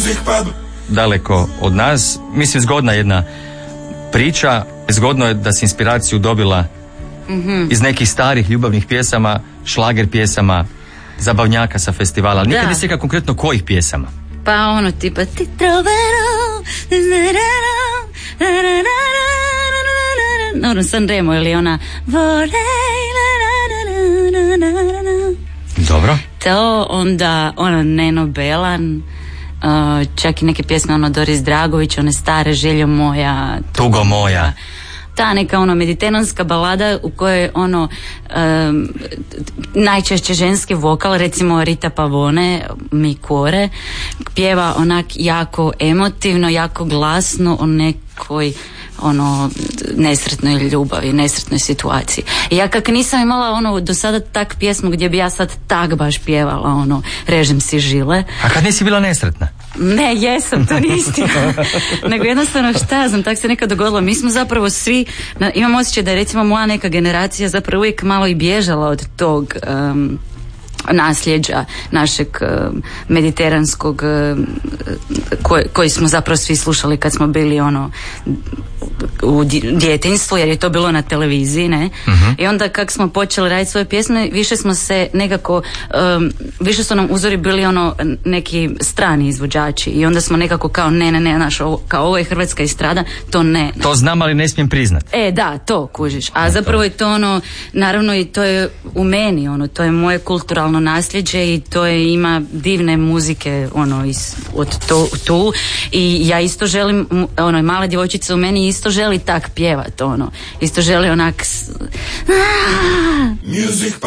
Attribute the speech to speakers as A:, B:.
A: daleko od nas. Mislim, zgodna jedna priča. Zgodno je da si inspiraciju dobila iz nekih starih ljubavnih pjesama, šlager pjesama, zabavnjaka sa festivala. Nikad nisi rekla konkretno kojih pjesama?
B: Pa ono tipa ti trovero ono Sanremo ili ona
A: Dobro.
B: To onda ono Neno Belan, čak i neke pjesme ono Doris Dragović, one stare Željo moja,
A: Tugo moja.
B: Ta neka ono mediteranska balada u kojoj ono najčešće ženski vokal, recimo Rita Pavone, Mi Cuore, pjeva onak jako emotivno, jako glasno o nekoj ono nesretnoj ljubavi, nesretnoj situaciji. I ja kak nisam imala ono do sada tak pjesmu gdje bi ja sad tak baš pjevala ono režem si žile.
A: A kad nisi bila nesretna?
B: Ne, jesam, to nije istina. Nego jednostavno šta ja znam, tak se nekad dogodilo. Mi smo zapravo svi, imam osjećaj da je recimo moja neka generacija zapravo uvijek malo i bježala od tog nasljeđa našeg mediteranskog koji smo zapravo svi slušali kad smo bili ono u djetinjstvu, jer je to bilo na televiziji, ne? I onda kak smo počeli raditi svoje pjesme, više smo se nekako više su nam uzori bili ono neki strani izvođači i onda smo nekako kao ne, naš, kao ovo je hrvatska estrada, to ne.
A: To znam, ali ne smijem priznat.
B: Da, to kužiš. A zapravo je to ono, naravno i to je u meni, ono, to je moje kulturalno nasljeđe i to je, ima divne muzike ono od tu i ja isto želim, ono, mala djevojčica u meni isto želi tak pjevat, ono, isto želi onak